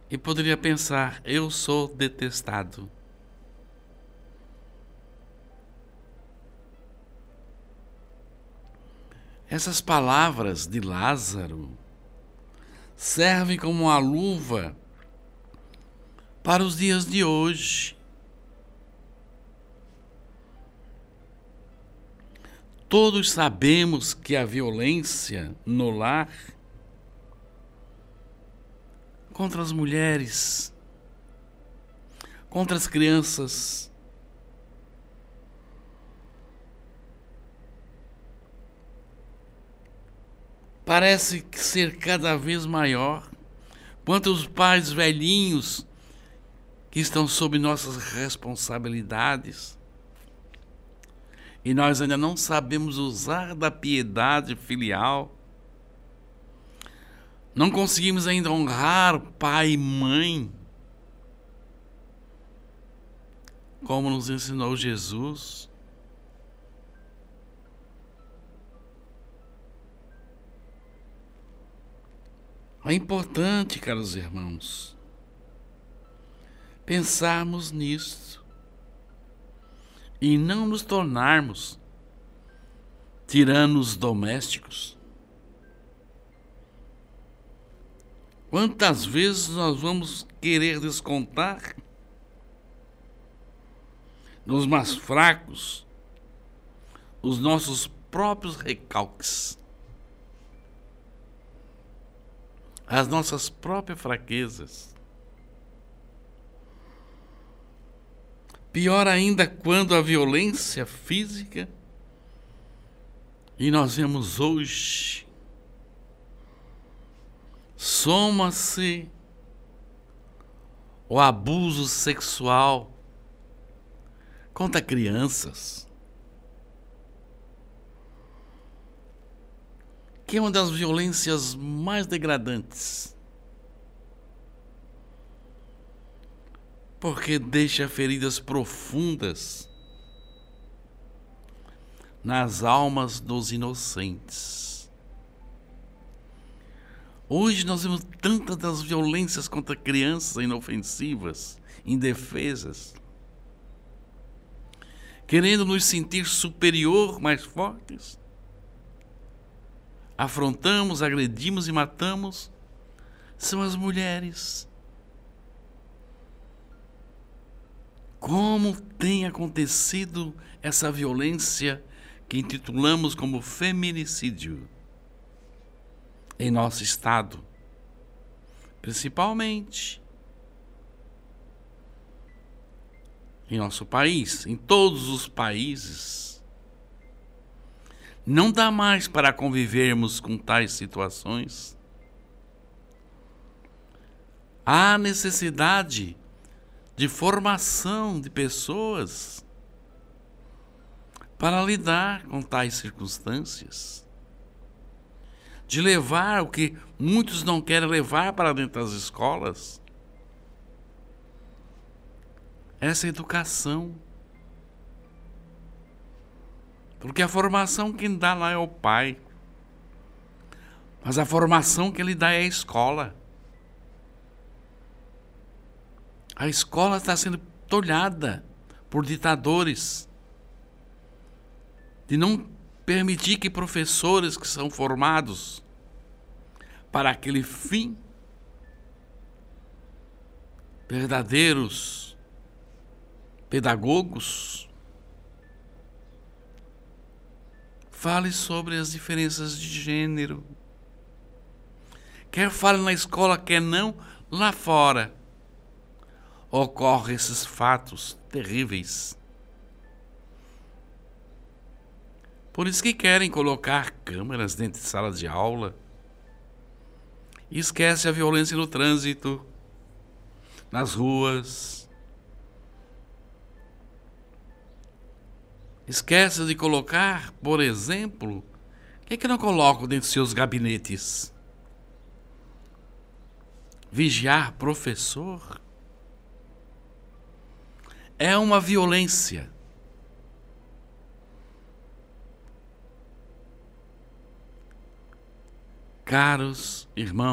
e poderia pensar: eu sou detestado. Essas palavras de Lázaro servem como uma luva para os dias de hoje. Todos sabemos que a violência no lar contra as mulheres, contra as crianças, parece ser cada vez maior. Quantos pais velhinhos que estão sob nossas responsabilidades e nós ainda não sabemos usar da piedade filial, não conseguimos ainda honrar pai e mãe, como nos ensinou Jesus. É importante, caros irmãos, pensarmos nisso e não nos tornarmos tiranos domésticos. Quantas vezes nós vamos querer descontar nos mais fracos os nossos próprios recalques, as nossas próprias fraquezas. Pior ainda quando a violência física, e nós vemos hoje, soma-se o abuso sexual contra crianças, que é uma das violências mais degradantes, porque deixa feridas profundas nas almas dos inocentes. Hoje nós vemos tantas das violências contra crianças inofensivas, indefesas, querendo nos sentir superior, mais fortes. Afrontamos, agredimos e matamos, são as mulheres. Como tem acontecido essa violência que intitulamos como feminicídio em nosso estado, principalmente em nosso país, em todos os países. Não dá mais para convivermos com tais situações. Há necessidade de formação de pessoas para lidar com tais circunstâncias, de levar o que muitos não querem levar para dentro das escolas, essa educação. Porque a formação quem dá lá é o pai, mas a formação que ele dá é a escola. A escola está sendo tolhada por ditadores de não permitir que professores que são formados para aquele fim, verdadeiros pedagogos, fale sobre as diferenças de gênero. Quer fale na escola, quer não, lá fora ocorrem esses fatos terríveis. Por isso que querem colocar câmeras dentro de sala de aula. E esquece a violência no trânsito, nas ruas. Esquece de colocar, por exemplo, o que não colocam dentro dos seus gabinetes? Vigiar professor é uma violência. Caros irmãos,